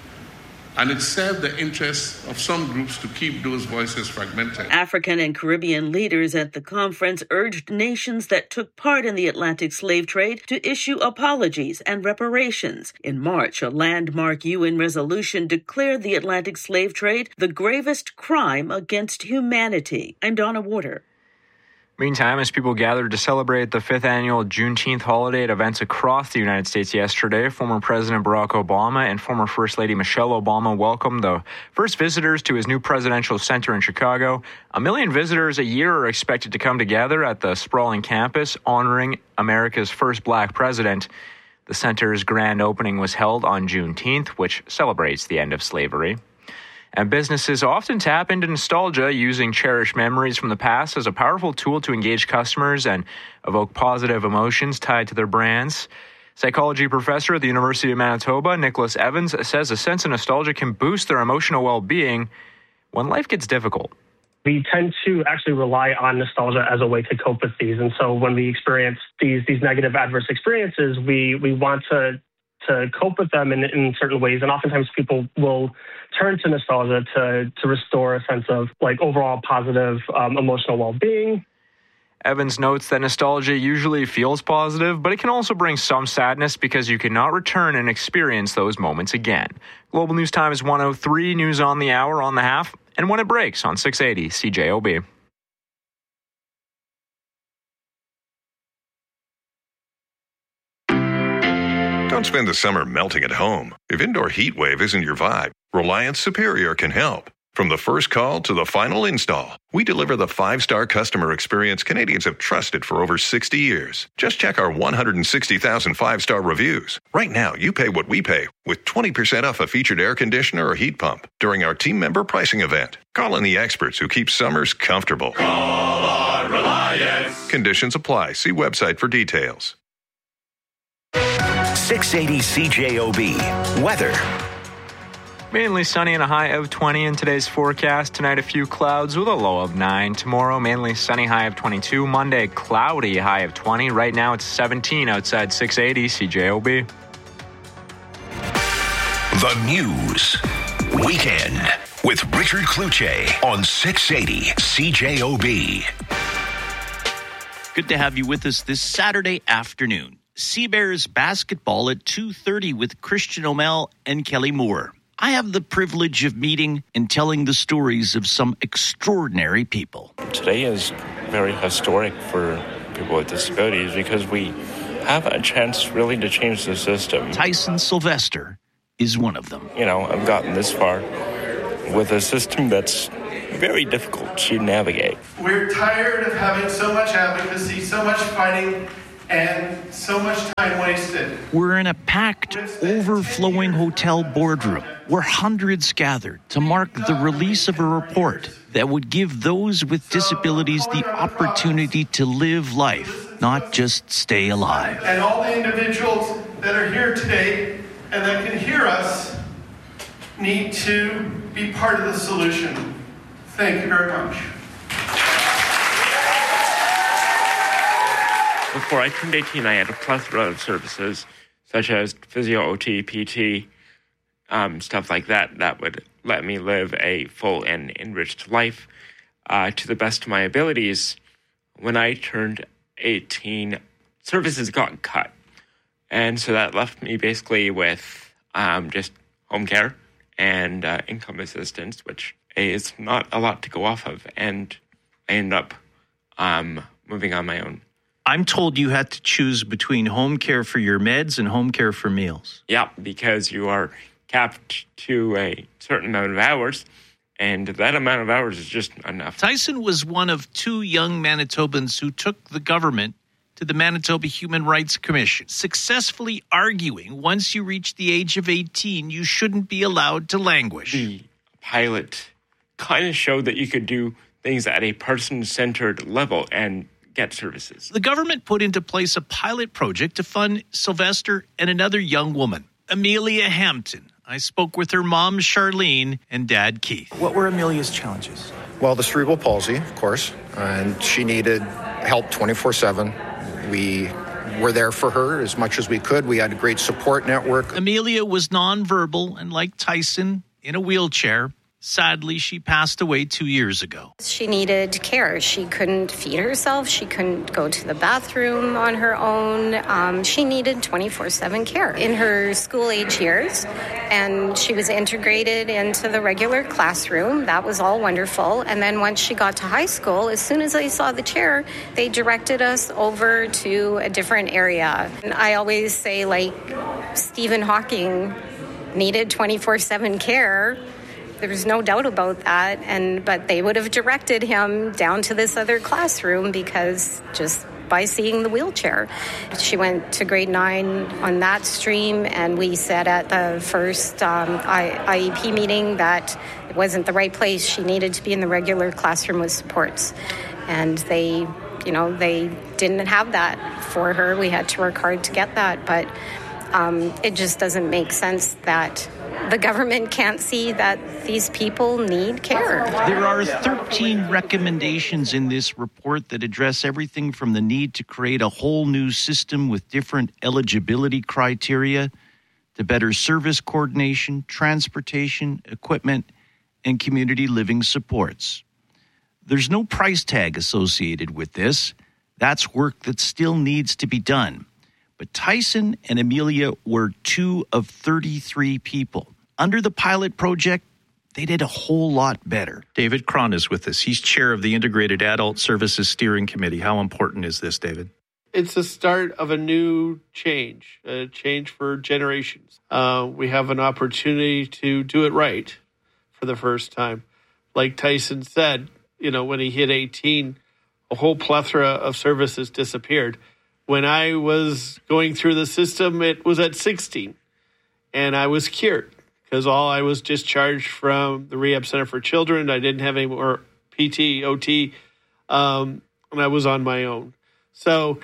and it served the interests of some groups to keep those voices fragmented. African and Caribbean leaders at the conference urged nations that took part in the Atlantic slave trade to issue apologies and reparations. In March, a landmark UN resolution declared the Atlantic slave trade the gravest crime against humanity. I'm Donna Warder. Meantime, as people gathered to celebrate the 5th annual Juneteenth holiday at events across the United States yesterday, former President Barack Obama and former First Lady Michelle Obama welcomed the first visitors to his new presidential center in Chicago. 1 million visitors a year are expected to come together at the sprawling campus, honoring America's first black president. The center's grand opening was held on Juneteenth, which celebrates the end of slavery. And businesses often tap into nostalgia, using cherished memories from the past as a powerful tool to engage customers and evoke positive emotions tied to their brands. Psychology professor at the University of Manitoba, Nicholas Evans, says a sense of nostalgia can boost their emotional well-being when life gets difficult. We tend to actually rely on nostalgia as a way to cope with these. And so when we experience these negative adverse experiences, we want to cope with them in certain ways. And oftentimes people will turn to nostalgia to restore a sense of overall positive emotional well-being. Evans notes that nostalgia usually feels positive, but it can also bring some sadness because you cannot return and experience those moments again. Global News Time is 1:03, news on the hour, on the half, and when it breaks on 680 CJOB. Don't spend the summer melting at home. If indoor heat wave isn't your vibe, Reliance Superior can help. From the first call to the final install, we deliver the 5-star customer experience Canadians have trusted for over 60 years. Just check our 160,000 5-star reviews. Right now, you pay what we pay with 20% off a featured air conditioner or heat pump during our team member pricing event. Call in the experts who keep summers comfortable. Call on Reliance. Conditions apply. See website for details. 680 CJOB. Weather. Mainly sunny and a high of 20 in today's forecast. Tonight, a few clouds with a low of 9. Tomorrow, mainly sunny, high of 22. Monday, cloudy, high of 20. Right now, it's 17 outside 680 CJOB. The News. Weekend with Richard Cloutier on 680 CJOB. Good to have you with us this Saturday afternoon. Seabears basketball at 2:30 with Christian O'Mell and Kelly Moore. I have the privilege of meeting and telling the stories of some extraordinary people. Today is very historic for people with disabilities because we have a chance really to change the system. Tyson Sylvester is one of them. I've gotten this far with a system that's very difficult to navigate. We're tired of having so much advocacy, so much fighting, and so much time wasted. We're in a packed, overflowing hotel boardroom where hundreds gathered to mark the release of a report that would give those with disabilities the opportunity to live life, not just stay alive. And all the individuals that are here today and that can hear us need to be part of the solution. Thank you very much. Before I turned 18, I had a plethora of services, such as physio, OT, PT, stuff like that would let me live a full and enriched life to the best of my abilities. When I turned 18, services got cut. And so that left me basically with just home care and income assistance, which is not a lot to go off of. And I ended up moving on my own. I'm told you had to choose between home care for your meds and home care for meals. Yeah, because you are capped to a certain amount of hours, and that amount of hours is just not enough. Tyson was one of two young Manitobans who took the government to the Manitoba Human Rights Commission, successfully arguing once you reach the age of 18, you shouldn't be allowed to languish. The pilot kind of showed that you could do things at a person-centered level and get services. The government put into place a pilot project to fund Sylvester and another young woman, Amelia Hampton. I spoke with her mom, Charlene, and dad, Keith. What were Amelia's challenges? Well, the cerebral palsy, of course, and she needed help 24/7. We were there for her as much as we could. We had a great support network. Amelia was nonverbal and, like Tyson, in a wheelchair. Sadly, she passed away 2 years ago. She needed care. She couldn't feed herself. She couldn't go to the bathroom on her own. She needed 24/7 care in her school-age years, and she was integrated into the regular classroom. That was all wonderful. And then once she got to high school, as soon as they saw the chair, they directed us over to a different area. And I always say, like, Stephen Hawking needed 24/7 care. There's no doubt about that, but they would have directed him down to this other classroom because just by seeing the wheelchair. She went to grade 9 on that stream, and we said at the first IEP meeting that it wasn't the right place. She needed to be in the regular classroom with supports, and they didn't have that for her. We had to work hard to get that, but it just doesn't make sense that the government can't see that these people need care. There are 13 recommendations in this report that address everything from the need to create a whole new system with different eligibility criteria to better service coordination, transportation, equipment, and community living supports. There's no price tag associated with this. That's work that still needs to be done. But Tyson and Amelia were 2 of 33 people. Under the pilot project, they did a whole lot better. David Cron is with us. He's chair of the Integrated Adult Services Steering Committee. How important is this, David? It's the start of a new change, a change for generations. We have an opportunity to do it right for the first time. Like Tyson said, when he hit 18, a whole plethora of services disappeared. When I was going through the system, it was at 16, and I was cured because I was discharged from the Rehab Center for Children. I didn't have any more PT, OT, and I was on my own. So,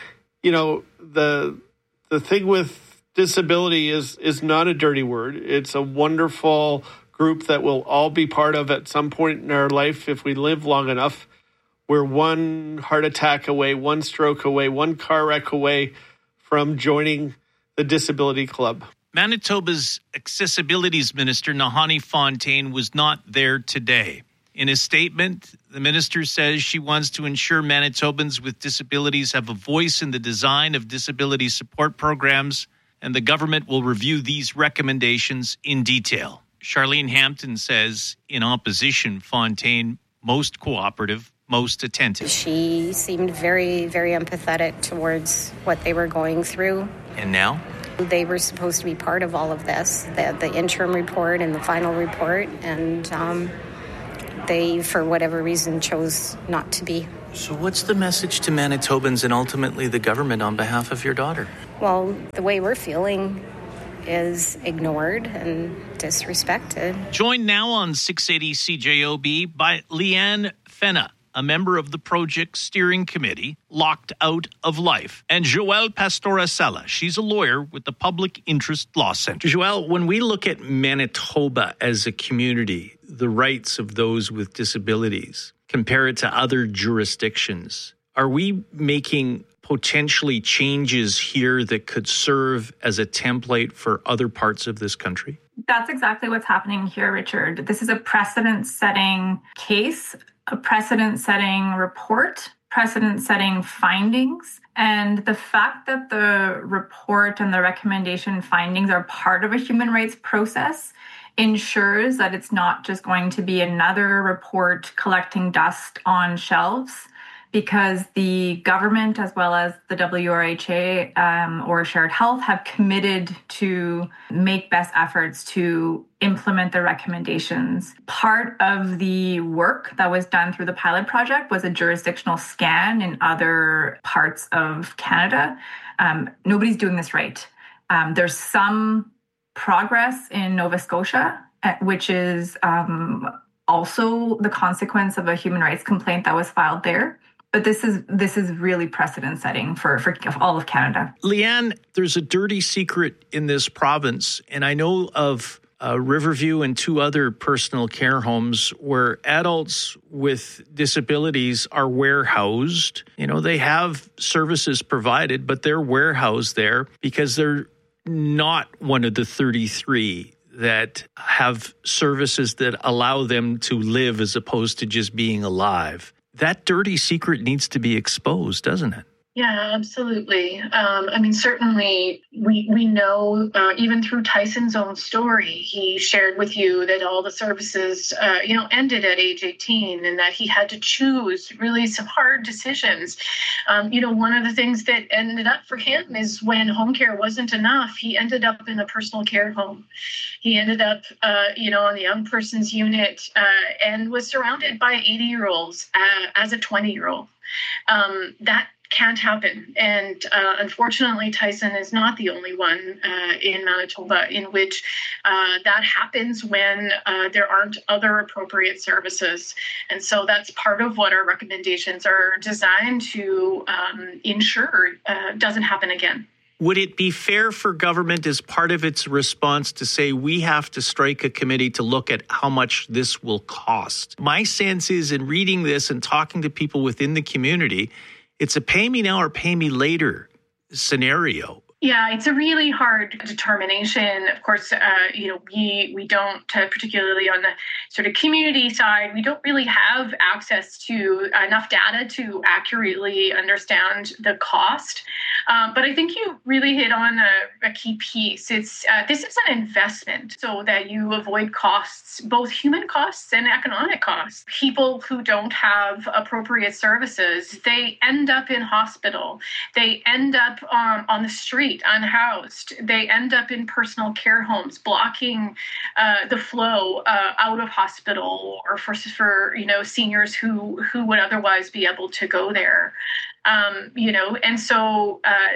the thing with disability is not a dirty word. It's a wonderful group that we'll all be part of at some point in our life if we live long enough. We're one heart attack away, one stroke away, one car wreck away from joining the Disability Club. Manitoba's Accessibilities Minister, Nahanni Fontaine, was not there today. In a statement, the minister says she wants to ensure Manitobans with disabilities have a voice in the design of disability support programs, and the government will review these recommendations in detail. Charlene Hampton says, in opposition, Fontaine, most cooperative, most attentive. She seemed very, very empathetic towards what they were going through. And now? They were supposed to be part of all of this, the interim report and the final report, and they, for whatever reason, chose not to be. So what's the message to Manitobans and ultimately the government on behalf of your daughter? Well, the way we're feeling is ignored and disrespected. Joined now on 680 CJOB by Leanne Fenna, a member of the project steering committee, Locked Out of Life, and Joelle Pastoracella. She's a lawyer with the Public Interest Law Center. Joelle, when we look at Manitoba as a community, the rights of those with disabilities, compare it to other jurisdictions, are we making potentially changes here that could serve as a template for other parts of this country? That's exactly what's happening here, Richard. This is a precedent-setting case, a precedent-setting report, precedent-setting findings. And the fact that the report and the recommendation findings are part of a human rights process ensures that it's not just going to be another report collecting dust on shelves, because the government, as well as the WRHA or Shared Health, have committed to make best efforts to implement the recommendations. Part of the work that was done through the pilot project was a jurisdictional scan in other parts of Canada. Nobody's doing this right. There's some progress in Nova Scotia, which is also the consequence of a human rights complaint that was filed there. But this is really precedent-setting for all of Canada. Leanne, there's a dirty secret in this province, and I know of Riverview and 2 other personal care homes where adults with disabilities are warehoused. You know, they have services provided, but they're warehoused there because they're not one of the 33 that have services that allow them to live as opposed to just being alive. That dirty secret needs to be exposed, doesn't it? Yeah, absolutely. Certainly we know, even through Tyson's own story, he shared with you that all the services, ended at age 18 and that he had to choose really some hard decisions. One of the things that ended up for him is when home care wasn't enough, he ended up in a personal care home. He ended up, on the young person's unit and was surrounded by 80-year-olds as a 20-year-old. That can't happen. And unfortunately, Tyson is not the only one in Manitoba in which that happens when there aren't other appropriate services. And so that's part of what our recommendations are designed to ensure doesn't happen again. Would it be fair for government as part of its response to say we have to strike a committee to look at how much this will cost? My sense is, in reading this and talking to people within the community, it's a pay me now or pay me later scenario. Yeah, it's a really hard determination. Of course, we don't, particularly on the sort of community side, we don't really have access to enough data to accurately understand the cost. But I think you really hit on a key piece. This is an investment so that you avoid costs, both human costs and economic costs. People who don't have appropriate services, they end up in hospital. They end up on the street, unhoused. They end up in personal care homes, blocking the flow out of hospital or for seniors who would otherwise be able to go there. And so,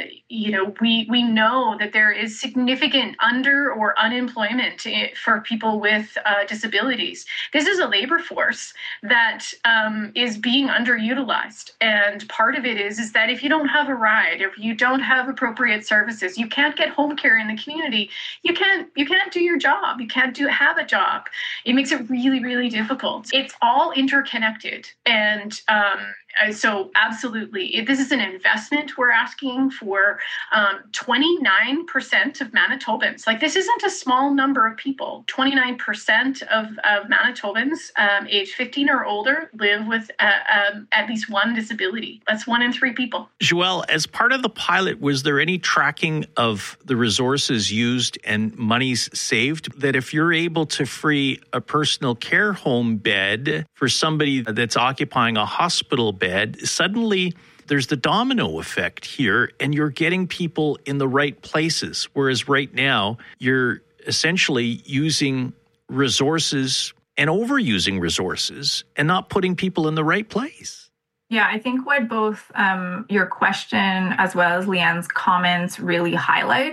we know that there is significant under or unemployment for people with disabilities. This is a labor force that is being underutilized. And part of it is that if you don't have a ride, if you don't have appropriate services, you can't get home care in the community, you can't do your job. You can't have a job. It makes it really, really difficult. It's all interconnected. And So absolutely, this is an investment. We're asking for 29% of Manitobans. Like, this isn't a small number of people. 29% of Manitobans age 15 or older live with at least one disability. That's 1 in 3 people. Joelle, as part of the pilot, was there any tracking of the resources used and monies saved? That if you're able to free a personal care home bed for somebody that's occupying a hospital bed, suddenly there's the domino effect here, and you're getting people in the right places. Whereas right now, you're essentially using resources and overusing resources and not putting people in the right place. Yeah, I think what both your question as well as Leanne's comments really highlight